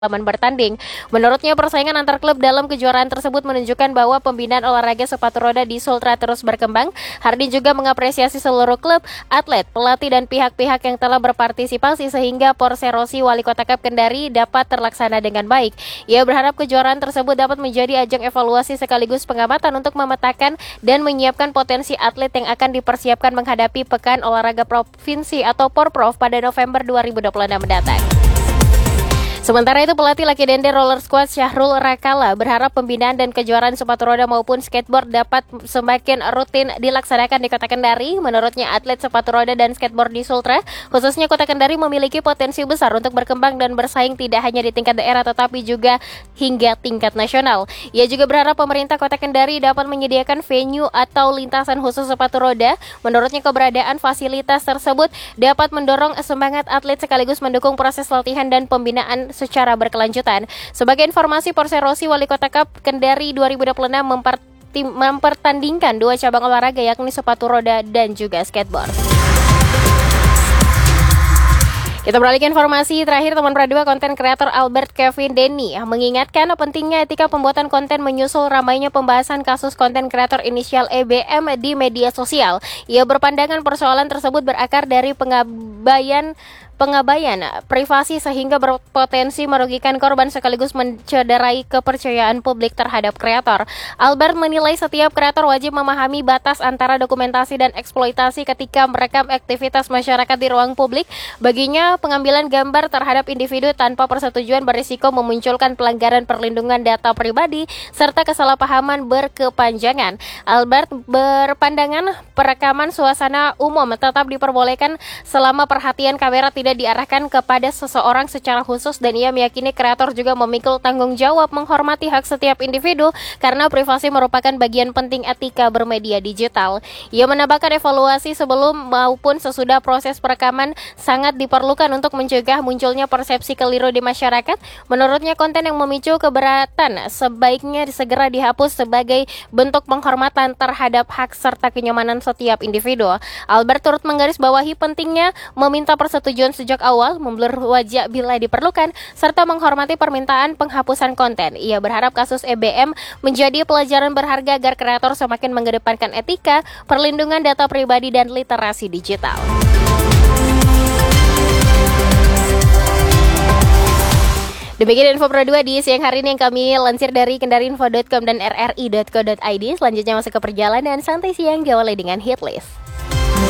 pengalaman bertanding. Menurutnya persaingan antar klub dalam kejuaraan tersebut menunjukkan bahwa pembinaan olahraga sepatu roda di Sultra terus berkembang. Hardin juga mengapresiasi seluruh klub, atlet, pelatih dan pihak-pihak yang telah berpartisipasi sehingga Porserosi Wali Kota Cup Kendari dapat terlaksana dengan baik. Ia berharap kejuaraan tersebut dapat menjadi ajang evaluasi sekaligus pengamatan untuk memetakan dan menyiapkan potensi atlet yang akan dipersiapkan menghadapi Pekan Olahraga Provinsi atau Porprov pada November 2026 mendatang. Sementara itu, pelatih Laki Dende Roller Squad Syahrul Rakala berharap pembinaan dan kejuaraan sepatu roda maupun skateboard dapat semakin rutin dilaksanakan di Kota Kendari. Menurutnya, atlet sepatu roda dan skateboard di Sultra, khususnya Kota Kendari, memiliki potensi besar untuk berkembang dan bersaing tidak hanya di tingkat daerah tetapi juga hingga tingkat nasional. Ia juga berharap pemerintah Kota Kendari dapat menyediakan venue atau lintasan khusus sepatu roda. Menurutnya, keberadaan fasilitas tersebut dapat mendorong semangat atlet sekaligus mendukung proses latihan dan pembinaan secara berkelanjutan. Sebagai informasi, Porserosi Wali Kota Cup Kendari 2026 mempertandingkan dua cabang olahraga yakni sepatu roda dan juga skateboard. Kita beralih ke informasi terakhir. Teman Pradua, konten kreator Albert Kevin Denny mengingatkan pentingnya etika pembuatan konten menyusul ramainya pembahasan kasus konten kreator inisial EBM di media sosial. Ia berpandangan persoalan tersebut berakar dari pengabaian privasi sehingga berpotensi merugikan korban sekaligus mencederai kepercayaan publik terhadap kreator. Albert menilai setiap kreator wajib memahami batas antara dokumentasi dan eksploitasi ketika merekam aktivitas masyarakat di ruang publik. Baginya, pengambilan gambar terhadap individu tanpa persetujuan berisiko memunculkan pelanggaran perlindungan data pribadi serta kesalahpahaman berkepanjangan. Albert berpandangan perekaman suasana umum tetap diperbolehkan selama perhatian kamera tidak diarahkan kepada seseorang secara khusus, dan ia meyakini kreator juga memikul tanggung jawab menghormati hak setiap individu karena privasi merupakan bagian penting etika bermedia digital. Ia menambahkan evaluasi sebelum maupun sesudah proses perekaman sangat diperlukan untuk mencegah munculnya persepsi keliru di masyarakat. Menurutnya, konten yang memicu keberatan sebaiknya segera dihapus sebagai bentuk penghormatan terhadap hak serta kenyamanan setiap individu. Albert turut menggarisbawahi pentingnya meminta persetujuan sejak awal, memblur wajah bila diperlukan, serta menghormati permintaan penghapusan konten. Ia berharap kasus EBM menjadi pelajaran berharga agar kreator semakin mengedepankan etika, perlindungan data pribadi, dan literasi digital. Demikian info Pro 2 di siang hari ini yang kami lansir dari kendariinfo.com dan rri.co.id. Selanjutnya masuk ke perjalanan santai siang diawali dengan Hitlist.